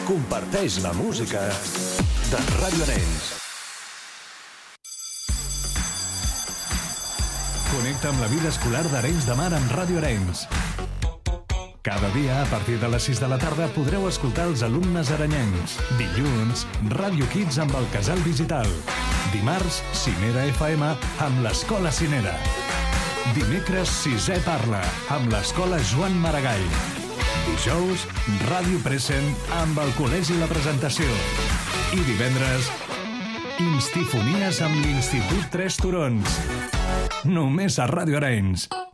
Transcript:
Comparteix la música de Ràdio Arenys. Connecta amb la vida escolar d'Arenys de Mar amb Ràdio Arenys. Cada dia, a partir de les 6 de la tarda, podreu escoltar els alumnes arenyencs. Dilluns, Ràdio Kids amb el Casal Digital. Dimarts, Cinera FM amb l'Escola Cinera. Dimecres, Sisè Parla amb l'Escola Joan Maragall. Dijous, Ràdio Present amb el Col·legi La Presentació. I divendres, Instifonies amb l'Institut Tres Turons. Només a Ràdio Arenys.